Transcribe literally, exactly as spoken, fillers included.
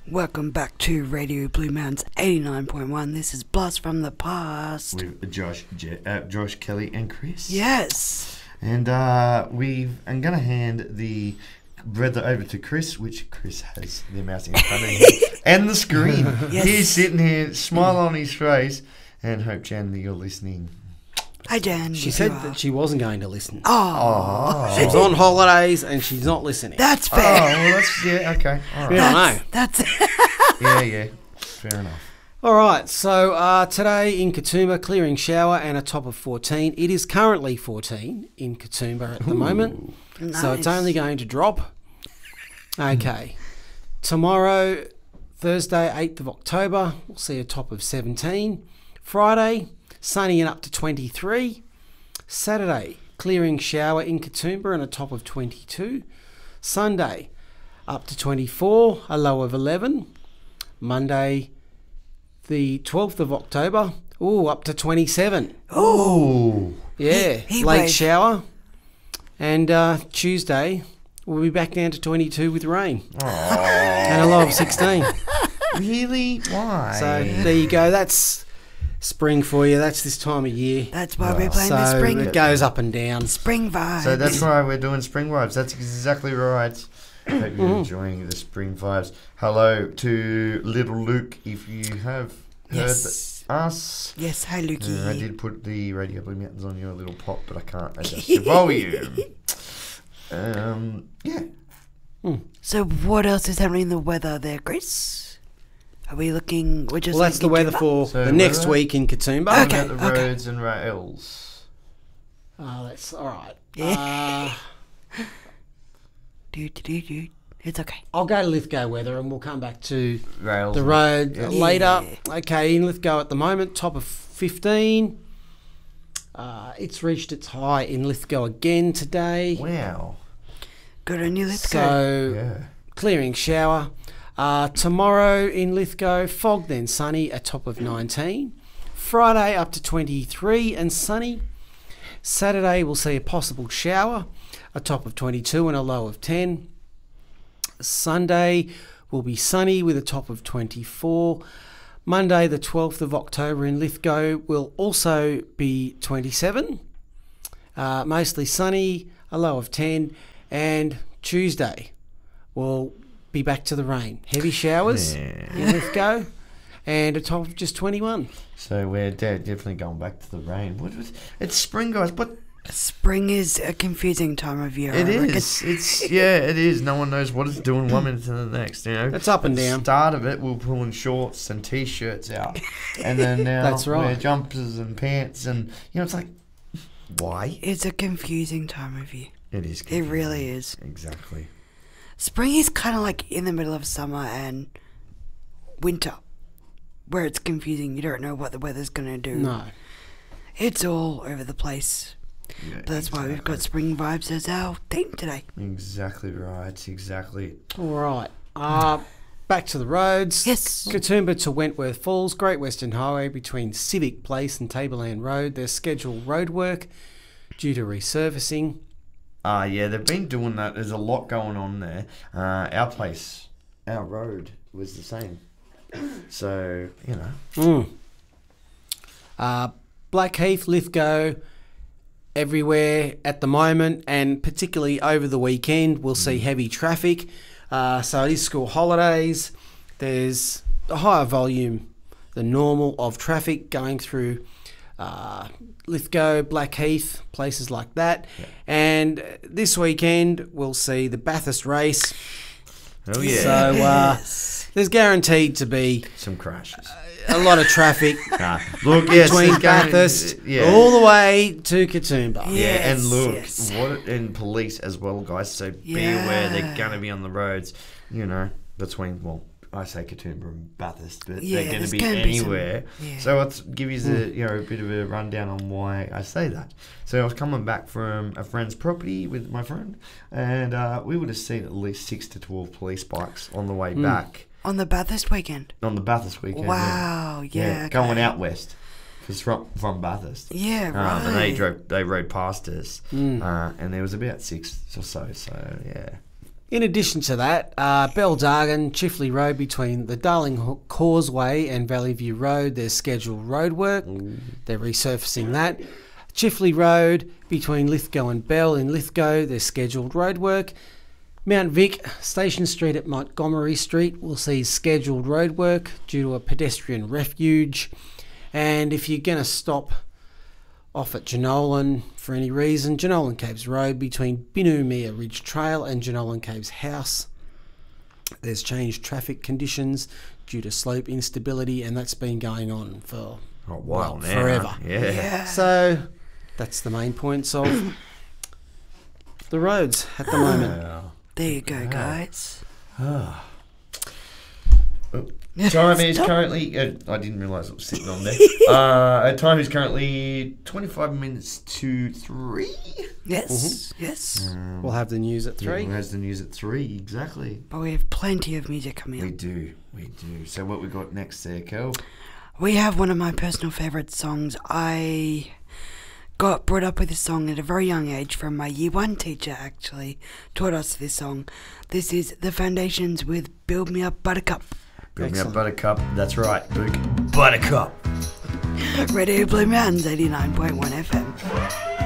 Welcome back to Radio Blue Mountains eighty-nine point one. This is Blast from the Past. With Josh, Je- uh, Josh, Kelly, and Chris. Yes. And uh, we I'm going to hand the weather over to Chris, which Chris has the mouse in front of him, and the screen. Yes. He's sitting here, smile on his face, and hope, Jan, that you're listening. Hi, Jan. She if said you are. that she wasn't going to listen. Oh, Oh. She was on holidays and she's not listening. that's Oh, fair. well, that's, yeah, okay. All right. Yeah. I know. That's, that's Yeah, yeah. Fair enough. All right, so uh, today in Katoomba, clearing shower and a top of fourteen. It is currently fourteen in Katoomba at the moment, so it's Nice. only going to drop. Okay. Tomorrow, Thursday, eighth of October, we'll see a top of seventeen. Friday, sunny and up to twenty-three. Saturday, clearing shower in Katoomba and a top of twenty-two. Sunday, up to twenty-four, a low of eleven. Monday, the twelfth of October, ooh, up to twenty-seven. Oh. Yeah, Heat- heat late wave. shower. And uh, Tuesday, we'll be back down to twenty-two with rain. And a low of sixteen. Really? Why? So there you go. That's spring for you. That's this time of year. that's why we're Well, playing So the spring it goes up and down. spring vibe. So that's why we're doing spring vibes. That's exactly right. Hope you're enjoying the spring vibes. Hello to little Luke, if you have heard Yes. us. Yes, hi, Lukey. Uh, I did put the Radio Blue Mountains on your little pop, but I can't adjust the volume. Um, yeah. So what else is happening in the weather there, Chris? Are we looking... We're just Well, that's the looking weather Katoomba? for So the next weather? week in Katoomba. What Okay, about the okay. roads and rails? Oh, that's all right. Yeah. Uh, Do, do, do, do. It's okay. I'll go to Lithgow weather and we'll come back to Rails. the and- road Yeah. later. Okay, in Lithgow at the moment, top of fifteen. Uh, it's reached its high in Lithgow again today. Wow. Good on you, let's go. So, Yeah. clearing shower. Uh, tomorrow in Lithgow, fog then sunny, a top of nineteen. Friday up to twenty-three and sunny. Saturday we'll see a possible shower, a top of twenty-two and a low of ten. Sunday will be sunny with a top of twenty-four. Monday the twelfth of October in Lithgow will also be twenty-seven. Uh, mostly sunny, a low of ten. And Tuesday will be back to the rain. Heavy showers Yeah. in Lithgow and a top of just twenty-one. So we're de- definitely going back to the rain. What was, it's spring, guys, but Spring is a confusing time of year. it I reckon. is. It's yeah, it is. No one knows what it's doing one minute to the next. You know, It's up and At the down. start of it, we we're pulling shorts and t-shirts out, and then now That's right. we're jumpers and pants, and you know, it's like, why? It's a confusing time of year. It is. It really is. Exactly. Spring is kind of like in the middle of summer and winter, where it's confusing. You don't know what the weather's going to do. No. It's all over the place. Yeah, But that's why we've got spring vibes as our theme today. Exactly right. Exactly. All right. Uh, back to the roads. Yes. Katoomba to Wentworth Falls, Great Western Highway between Civic Place and Tableland Road. There's scheduled road work due to resurfacing. Ah, yeah, they've been doing that. There's a lot going on there. Uh, our place, our road was the same. So, you know. Mm. Uh, Blackheath, Lithgow, everywhere at the moment, and particularly over the weekend, we'll see heavy traffic. Uh, so it is school holidays. There's a higher volume than normal of traffic going through uh, Lithgow, Blackheath, places like that. And this weekend, we'll see the Bathurst race. Oh, yeah. So uh, there's guaranteed to be Some crashes. a lot of traffic Nah, look, yes, between there's going- Bathurst yeah. all the way to Katoomba. Yeah, Yes, and look, yes. what and police as well, guys. So be Yeah. aware they're gonna be on the roads. You know, between well, I say Katoomba and Bathurst, but Yeah, they're gonna there's be gonna be some- anywhere. yeah. So let's give you the you know a bit of a rundown on why I say that. So I was coming back from a friend's property with my friend, and uh, we would have seen at least six to twelve police bikes on the way back On the Bathurst weekend. on the Bathurst weekend. yeah. Wow, yeah. okay. going out west. Because from from Bathurst. Yeah, Um, right. and they drove, they rode past us, Mm. uh, and there was about six or so. So yeah, In addition to that, uh, Beldargan, Chifley Road between the Darling Ho- Causeway and Valley View Road, there's scheduled road work. They're resurfacing that. Chifley Road between Lithgow and Bell in Lithgow, there's scheduled road work. Mount Vic, Station Street at Montgomery Street will see scheduled road work due to a pedestrian refuge. And if you're going to stop off at Jenolan for any reason, Jenolan Caves Road between Binumea Ridge Trail and Jenolan Caves House, there's changed traffic conditions due to slope instability, and that's been going on for Oh, wow, well, now. forever. Yeah. Yeah. So that's the main points of the roads at the moment. There you go, guys. Time is currently. Uh, I didn't realise it was sitting on there. uh, time is currently twenty-five minutes to three. Yes, yes. We'll have the news at three. Yeah, has the news at three exactly. But we have plenty of music coming We up. do, we do. So what we got next there, Kel? We have one of my personal favourite songs. I got brought up with this song at a very young age from my year one teacher, actually, taught us this song. This is The Foundations with Build Me Up Buttercup. Build me up, Excellent. Buttercup. That's right, Luke. Buttercup. Radio Blue Mountains eighty-nine point one F M.